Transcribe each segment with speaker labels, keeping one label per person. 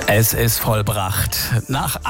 Speaker 1: Es ist vollbracht. Nach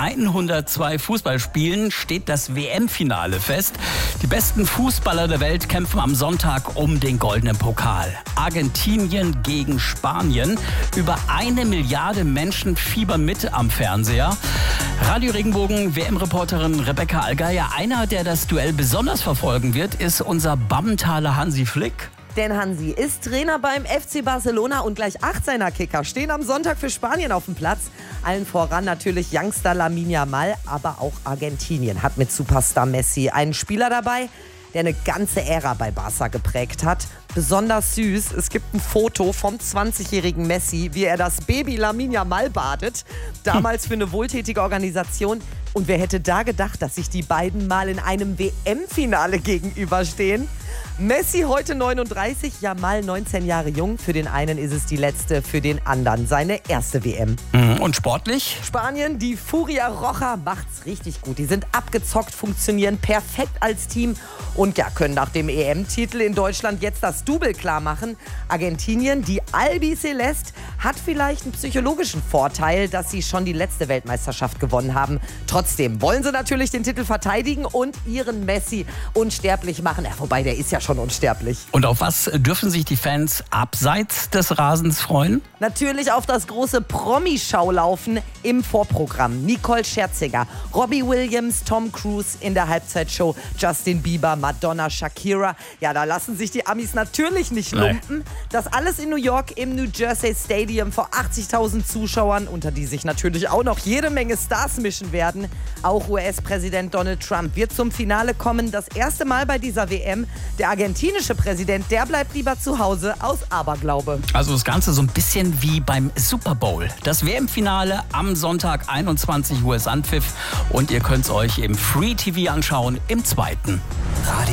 Speaker 1: 102 Fußballspielen steht das WM-Finale fest. Die besten Fußballer der Welt kämpfen am Sonntag um den goldenen Pokal. Argentinien gegen Spanien. Über 1 Milliarde Menschen fiebern mit am Fernseher. Radio Regenbogen WM-Reporterin Rebecca Allgeier. Einer, der das Duell besonders verfolgen wird, ist unser Bammentaler Hansi Flick.
Speaker 2: Denn Hansi ist Trainer beim FC Barcelona und gleich 8 seiner Kicker stehen am Sonntag für Spanien auf dem Platz. Allen voran natürlich Youngster Lamine Yamal, aber auch Argentinien hat mit Superstar Messi einen Spieler dabei, der eine ganze Ära bei Barca geprägt hat. Besonders süß, es gibt ein Foto vom 20-jährigen Messi, wie er das Baby Lamine Yamal badet. Damals für eine wohltätige Organisation. Und wer hätte da gedacht, dass sich die beiden mal in einem WM-Finale gegenüberstehen? Messi heute 39, Yamal 19 Jahre jung. Für den einen ist es die letzte, für den anderen seine erste WM.
Speaker 1: Und sportlich?
Speaker 2: Spanien, die Furia Roja macht's richtig gut. Die sind abgezockt, funktionieren perfekt als Team und ja, können nach dem EM-Titel in Deutschland jetzt das Double klar machen. Argentinien, die Albiceleste, hat vielleicht einen psychologischen Vorteil, dass sie schon die letzte Weltmeisterschaft gewonnen haben. Trotzdem wollen sie natürlich den Titel verteidigen und ihren Messi unsterblich machen. Ja, wobei, der ist ja schon unsterblich.
Speaker 1: Und auf was dürfen sich die Fans abseits des Rasens freuen?
Speaker 2: Natürlich auf das große Promi-Schaulaufen im Vorprogramm. Nicole Scherzinger, Robbie Williams, Tom Cruise in der Halbzeitshow, Justin Bieber, Madonna, Shakira. Ja, da lassen sich die Amis natürlich nicht lumpen. Das alles in New York im New Jersey Stadium vor 80.000 Zuschauern, unter die sich natürlich auch noch jede Menge Stars mischen werden. Auch US-Präsident Donald Trump wird zum Finale kommen. Das erste Mal bei dieser WM. Der argentinische Präsident, der bleibt lieber zu Hause aus Aberglaube.
Speaker 1: Also das Ganze so ein bisschen wie beim Super Bowl. Das WM-Finale am Sonntag 21 Uhr ist Anpfiff und ihr könnt es euch im Free TV anschauen im 2.